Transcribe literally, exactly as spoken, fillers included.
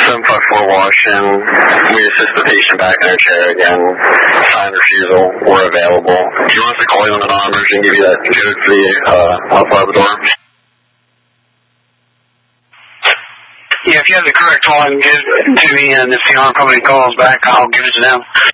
seven five four Washington. We assist the patient back in her chair again. Sign refusal. We're available. Do you want us to call you on the numbers and give you that code for the uh, outside the door? Yeah, if you have the correct one, give it to me, and if the armed company calls back, I'll give it to them.